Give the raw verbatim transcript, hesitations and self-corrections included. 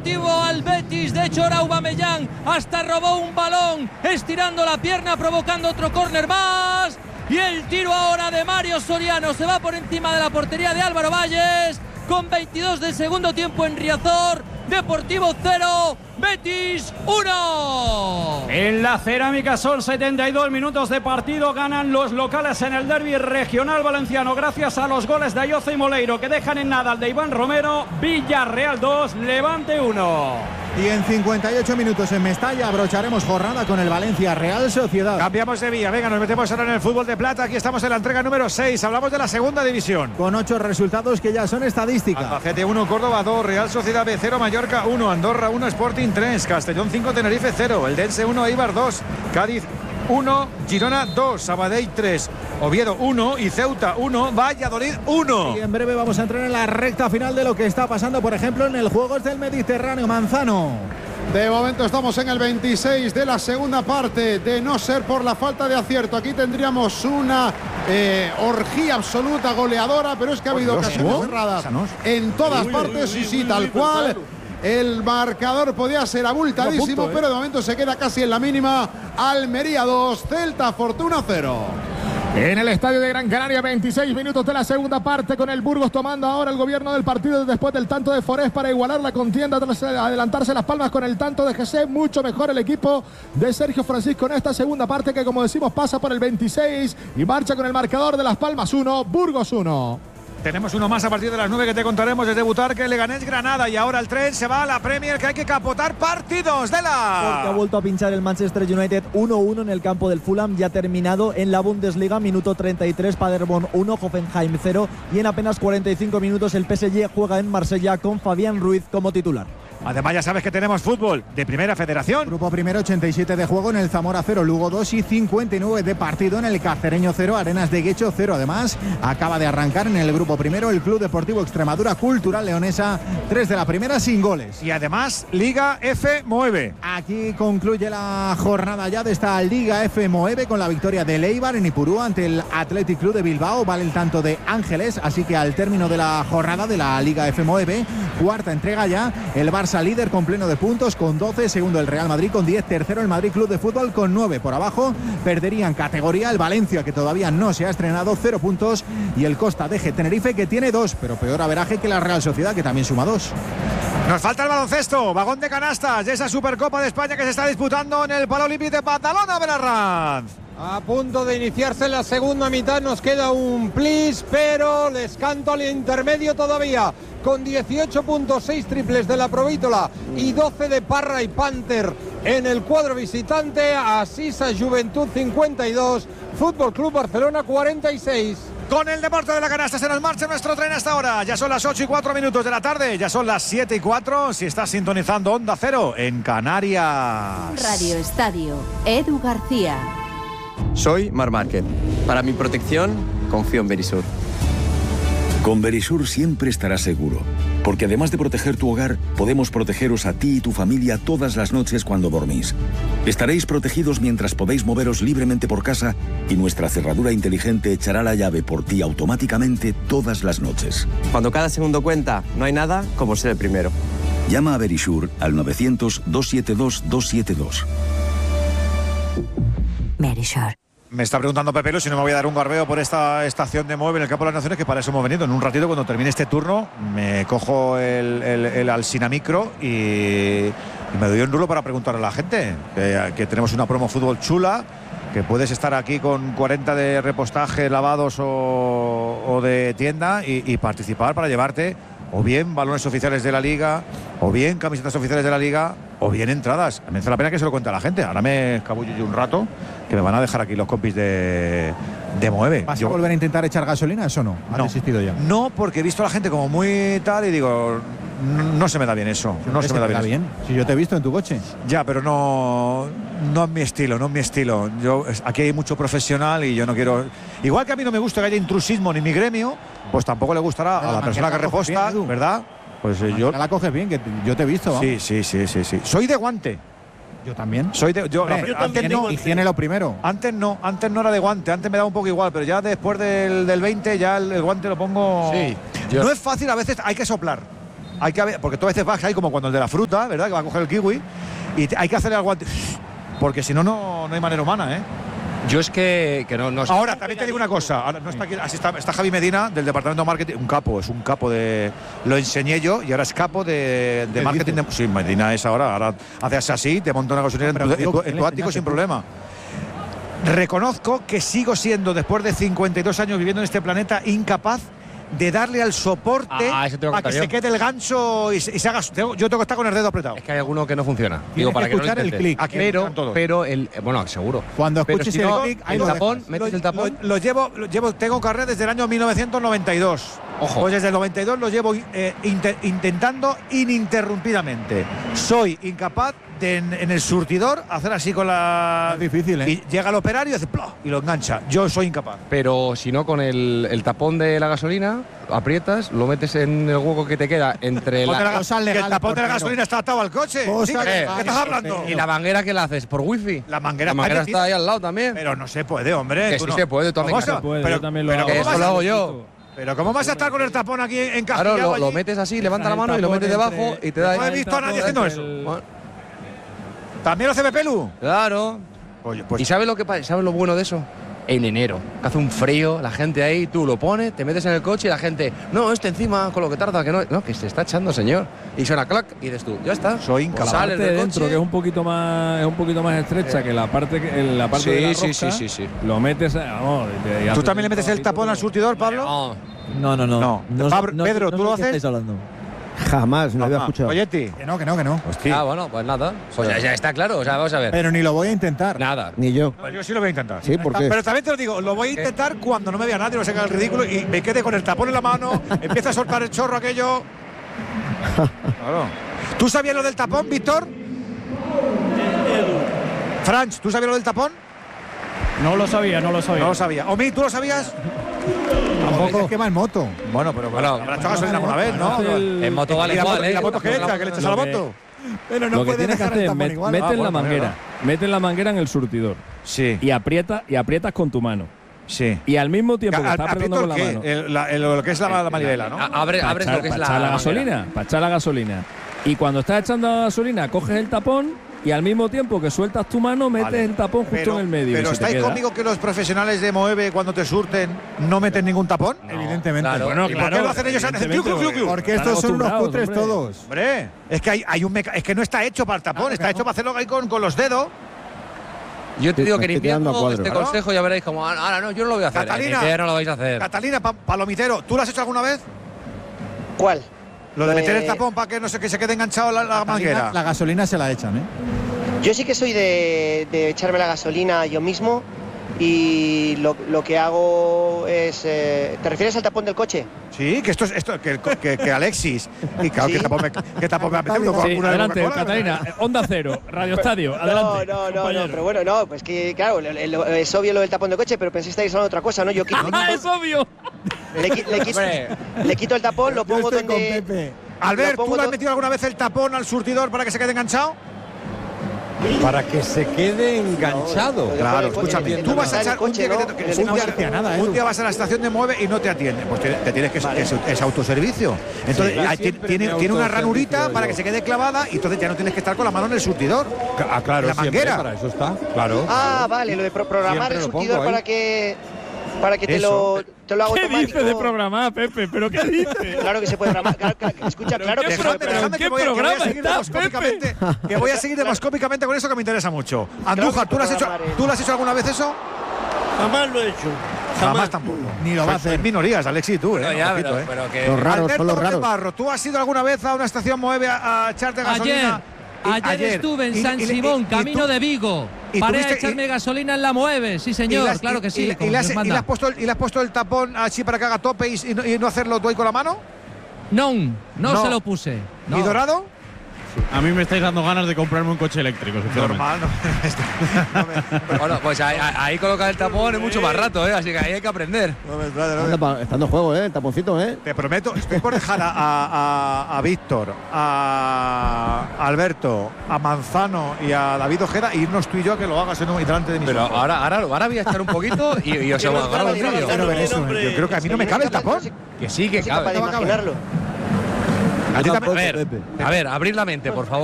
Deportivo al Betis. De hecho, ahora Aubameyang hasta robó un balón, estirando la pierna, provocando otro córner más. Y el tiro ahora de Mario Soriano se va por encima de la portería de Álvaro Valles. Con veintidós del segundo tiempo en Riazor. Deportivo cero, Betis uno. En la Cerámica son setenta y dos minutos de partido. Ganan los locales en el derbi regional valenciano gracias a los goles de Ayoce y Moleiro, que dejan en nada al de Iván Romero. Villarreal dos, Levante uno. Y en cincuenta y ocho minutos en Mestalla abrocharemos jornada con el Valencia Real Sociedad. Cambiamos de vía, venga, nos metemos ahora en el fútbol de plata. Aquí estamos en la entrega número seis, hablamos de la segunda división. Con ocho resultados que ya son estadísticas. Albacete uno, Córdoba dos, Real Sociedad B cero, Mallorca uno, Andorra uno, Sporting tres, Castellón cinco, Tenerife cero, Eldense uno, Eibar dos, Cádiz uno, Girona dos, Sabadell tres, Oviedo uno y Ceuta uno, Valladolid uno. Y en breve vamos a entrar en la recta final de lo que está pasando, por ejemplo, en el Juegos del Mediterráneo. Manzano. De momento estamos en el veintiséis de la segunda parte, de no ser por la falta de acierto. Aquí tendríamos una eh, orgía absoluta goleadora, pero es que ha habido ocasiones cerradas en todas partes y sí, tal cual. El marcador podía ser abultadísimo, punto, ¿eh? Pero de momento se queda casi en la mínima. Almería dos, Celta Fortuna cero. En el estadio de Gran Canaria, veintiséis minutos de la segunda parte, con el Burgos tomando ahora el gobierno del partido después del tanto de Forés para igualar la contienda tras adelantarse Las Palmas con el tanto de G C. Mucho mejor el equipo de Sergio Francisco en esta segunda parte, que como decimos pasa por el veintiséis y marcha con el marcador de Las Palmas uno, Burgos uno. Tenemos uno más a partir de las nueve que te contaremos desde Butarque, Leganés, Granada, y ahora el tren se va a la Premier, que hay que capotar partidos de la... Porque ha vuelto a pinchar el Manchester United uno uno en el campo del Fulham, ya terminado en la Bundesliga, minuto treinta y tres, Paderborn uno, Hoffenheim cero, y en apenas cuarenta y cinco minutos el P S G juega en Marsella con Fabián Ruiz como titular. Además ya sabes que tenemos fútbol de Primera Federación. Grupo primero, ochenta y siete de juego en el Zamora cero, Lugo dos y cincuenta y nueve de partido en el Cacereño cero, Arenas de Guecho cero. Además, acaba de arrancar en el grupo primero el Club Deportivo Extremadura Cultural Leonesa, tres de la primera sin goles. Y además, Liga F nueve. Aquí concluye la jornada ya de esta Liga F nueve con la victoria de Eibar en Ipurúa ante el Athletic Club de Bilbao. Vale el tanto de Ángeles, así que al término de la jornada de la Liga F nueve, cuarta entrega ya, el Barça líder con pleno de puntos con doce, segundo el Real Madrid con diez, tercero el Madrid Club de Fútbol con nueve. Por abajo perderían categoría el Valencia, que todavía no se ha estrenado, cero puntos, y el Costa de G Tenerife, que tiene dos, pero peor averaje que la Real Sociedad, que también suma dos. Nos falta el baloncesto, vagón de canastas de esa Supercopa de España que se está disputando en el Paralímpico de Badalona, Benarranz. A punto de iniciarse la segunda mitad, nos queda un plis, pero les canto al intermedio todavía, con dieciocho punto seis triples de la Provítola y doce de Parra y Panther en el cuadro visitante. Asisa Juventud cincuenta y dos, Fútbol Club Barcelona cuarenta y seis. Con el deporte de la canasta se nos marcha nuestro tren hasta ahora. Ya son las ocho y cuatro minutos de la tarde, ya son las siete y cuatro. Si estás sintonizando Onda Cero en Canarias. Radio Estadio, Edu García. Soy Mar Márquez. Para mi protección, confío en Verisur. Con Verisur siempre estarás seguro, porque además de proteger tu hogar, podemos protegeros a ti y tu familia todas las noches cuando dormís. Estaréis protegidos mientras podéis moveros libremente por casa y nuestra cerradura inteligente echará la llave por ti automáticamente todas las noches. Cuando cada segundo cuenta, no hay nada como ser el primero. Llama a Verisur al novecientos, doscientos setenta y dos, doscientos setenta y dos. Verisur. Me está preguntando Pepe Lu si no me voy a dar un garbeo por esta estación de Moeve en el Campo de las Naciones, que para eso hemos venido. En un ratito, cuando termine este turno, me cojo el, el, el Alsina Micro y, y me doy un rulo para preguntar a la gente que, que tenemos una promo fútbol chula, que puedes estar aquí con cuarenta de repostaje, lavados o, o de tienda y, y participar para llevarte o bien balones oficiales de la Liga, o bien camisetas oficiales de la Liga, o bien entradas. Me hace la pena que se lo cuente a la gente. Ahora me escabullo yo un rato, que me van a dejar aquí los compis de, de Mueve. ¿Vas yo, a volver a intentar echar gasolina? ¿Eso no? ¿Ha no, desistido ya? No, porque he visto a la gente como muy tal y digo, no, no se me da bien eso. No se me da bien, bien. Si yo te he visto en tu coche. Ya, pero no, no es mi estilo, no es mi estilo. Yo, aquí hay mucho profesional y yo no quiero... Igual que a mí no me gusta que haya intrusismo ni mi gremio, pues tampoco le gustará a la persona que reposta, bien, ¿verdad? Pues eh, yo la coges bien, que yo te he visto. Sí, sí, sí, sí, sí. Soy de guante. Yo también. Soy de yo, Hombre, yo antes no, higiene lo primero. Antes no, antes no era de guante, antes me daba un poco igual, pero ya después del, del veinte ya el, el guante lo pongo. Sí. Yo... No es fácil, a veces hay que soplar. hay que haber, porque tú a veces vas ahí como cuando el de la fruta, ¿verdad? Que va a coger el kiwi y te, hay que hacerle al guante, porque si no, no hay manera humana, ¿eh? Yo es que, que no, no Ahora, también te digo una cosa. Ahora no está aquí, así está, está Javi Medina del departamento de marketing. Un capo, es un capo de. Lo enseñé yo y ahora es capo de, de marketing. De, sí, Medina es ahora. Ahora haces así, te monta una gasolina en tu, en tu, en tu ático sin problema. Reconozco que sigo siendo, después de cincuenta y dos años viviendo en este planeta, incapaz de darle al soporte ah, para que yo. se quede el gancho y se, y se haga. Tengo, yo tengo que estar con el dedo apretado. Es que hay alguno que no funciona. Digo, para que, que no lo el clic. Pero, pero el. Bueno, seguro. Cuando escuches si el no, clic, el tapón, metes lo, el tapón. Lo, lo llevo, lo llevo, tengo carrera desde el año mil novecientos noventa y dos. Ojo. Pues desde el noventa y dos lo llevo eh, inter, intentando ininterrumpidamente. Soy incapaz de en, en el surtidor hacer así con la. Es difícil, ¿eh? Y llega el operario y hace ¡plá! Y lo engancha. Yo soy incapaz. Pero si no, con el, el tapón de la gasolina, aprietas, lo metes en el hueco que te queda entre la. la cosa legal, que el tapón de la gasolina está atado al coche. Sí, ¿qué, ¿Qué estás hablando? ¿Y la manguera qué la haces? ¿Por wifi? La manguera, la manguera está ahí al lado también. Pero no se puede, hombre. Que sí no. se puede, tú ¿Cómo se puede? Pero, yo también lo pero hago. Que eso lo hago yo. Pero ¿cómo vas a estar con el tapón aquí en casa? Claro, lo, lo metes así, levanta la mano y lo metes debajo y te da. No he visto a nadie haciendo eso. Bueno. ¿También lo hace Pepelu? Claro. Oye, pues ¿Y sabes lo que sabes lo bueno de eso? En enero, que hace un frío, la gente ahí, tú lo pones, te metes en el coche y la gente, no, este encima, con lo que tarda, que no, no, que se está echando, señor. Y suena clac y dices tú, ya está. Soy incapaz. La parte de dentro, coche, que es un poquito más, es un poquito más estrecha eh. que la parte, que, la parte sí, de la sí, rosca, sí, sí, sí. Lo metes, vamos. Te, ¿Tú también le metes el tapón al surtidor, Pablo? No, no, no. no. no. Pablo, no Pedro, no, ¿tú no lo haces? Estáis hablando. Jamás, no no había escuchado. Oye, ti. Que no, que no, que no. Hostia. Ah, bueno, pues nada. Pues ya, ya está claro, o sea, vamos a ver. Pero ni lo voy a intentar. Nada. Ni yo. No, yo sí lo voy a intentar. Sí, ¿por qué? Pero también te lo digo, lo voy a intentar cuando no me vea nadie, no se haga el ridículo y me quede con el tapón en la mano, empieza a soltar el chorro aquello. Claro. ¿Tú sabías lo del tapón, Víctor? Franch, ¿tú sabías lo del tapón? No lo sabía, no lo sabía. No lo sabía. Omi, ¿tú lo sabías? Tampoco. Es que va en moto. Bueno, pero bueno, habrá echado gasolina alguna vez, ¿no? El, en moto vale igual, ¿eh? ¿Y la moto que echa? ¿Que le echas a la moto? Pero no lo que puede tienes que dejar el hacer es tapón met, igual. mete Ah, en la bueno, manguera, mira. mete en la manguera en el surtidor. Sí. Y aprieta y aprietas con tu mano. Sí. Y al mismo tiempo que A- estás apretando con la ¿qué? mano. El, la, el- lo que es la, la manivela, ¿no? Abre, Para abres echar, lo que es para la, echar la manguera. gasolina, para echar la gasolina. Y cuando estás echando la gasolina, coges el tapón y al mismo tiempo que sueltas tu mano, metes Vale. el tapón justo pero, en el medio. Pero y se te ¿estáis queda. conmigo que los profesionales de Moeve cuando te surten no meten ningún tapón? No, evidentemente. Claro. Bueno, ¿Y claro, por qué lo hacen ellos? Hacen clu, clu, clu, clu. Porque Están estos son unos acostumbrados, cutres hombre. todos. Hombre, es que hay, hay un meca es que no está hecho para el tapón, Claro, está que hecho no. para hacerlo ahí con, con los dedos. Yo te Sí, digo me que en estoy quedando a invierno cuadro. este Claro. consejo ya veréis como, ahora no, yo no lo voy a hacer. Catalina, En invierno lo vais a hacer. Catalina, pa- palomitero, ¿tú lo has hecho alguna vez? ¿Cuál? Lo de Eh, meter el tapón para que no sé que se quede enganchado la, la manguera. La gasolina se la echan, ¿eh? Yo sí que soy de, de echarme la gasolina yo mismo y lo, lo que hago es... eh, ¿te refieres al tapón del coche? Sí, que esto es esto que, que, que Alexis y claro Sí. que tapón me, que tapón me ha metido con Sí, una de adelante, Coca-Cola. Catalina. Onda Cero, Radio Estadio, adelante. No, no, no, compañero. no, pero bueno, no, pues que claro, le- le- es obvio lo del tapón del coche, pero pensé que estáis hablando de otra cosa, ¿no? Yo quito, ¡Ah, es obvio! le, qui- le quito, le quito el tapón, lo Yo pongo estoy con donde... Pepe. Albert, lo pongo ¿tú le has do- metido alguna vez el tapón al surtidor para que se quede enganchado? Para que se quede enganchado. No, Claro, Yo por el escúchame, coche, tú no vas a me echar sale el un día coche, que ¿no? te- Que que no un día- hacía nada, un Edu. día vas a la estación de Mueve y no te atiende, pues te, te tienes que es, es, es autoservicio. Entonces Sí, ahí tiene, siempre tiene, me tiene una autoservicio ranurita yo. para que se quede clavada y entonces ya no tienes que estar con la mano en el surtidor. Ah, claro, La siempre, manguera. para eso está. Claro. Ah, vale, lo de pro- programar Siempre el lo pongo surtidor ahí. para que para que te Eso. lo, te lo hago ¿Qué automático. dice de programar, Pepe? ¿Pero qué dice? Claro que se puede programar. Claro, claro, escucha, claro que se Dejadme, puede dejadme ¿en que qué voy, a- que voy a programa seguir estás, demoscópicamente, que voy a seguir demoscópicamente con eso que me interesa mucho. Andújar, ¿tú lo has hecho, ¿tú lo has hecho alguna vez eso? Jamás lo he hecho. Jamás tampoco. Ni lo va a Sois- sois hacer. minorías, Alexis, tú, No, eh. ya, Un poquito, pero, eh. pero que. Los raros, Alberto son los López raros. Barro, ¿tú has ido alguna vez a una estación Moeve a, a echarte gasolina? Ayer, Y- ayer estuve en Y- San y- y- Simón, y camino tú- de Vigo. y Paré a tuviste- echarme y- gasolina en la Mueve, sí y señor, le has- claro que y- sí. y le- como y le has- Dios y manda. le has puesto el- y le has puesto el tapón así para que haga tope y, y no, y no hacerlo tú ahí con la mano? No, no, No. se lo puse. No. ¿Y Dorado? A mí me estáis dando ganas de comprarme un coche eléctrico, sinceramente. Normal, no. Bueno, pues ahí, ahí colocar el tapón es mucho más rato, ¿eh? Así que ahí hay que aprender. No me extraña, no me- Anda, pa- está dando juego, ¿eh? El taponcito, ¿eh? Te prometo, estoy por dejar a, a, a- a Víctor, a Alberto, a Manzano y a David Ojeda e irnos tú y yo a que lo hagas en un delante de mis Pero ojos. ahora, ahora, ahora voy a echar un poquito y, y os Que no agarro el está vídeo. bien, ver eso, hombre. Yo creo que a mí no me cabe el tapón. Que sí, que No soy capaz cabe. de imaginarlo. A ver, a ver, abrir la mente, por favor.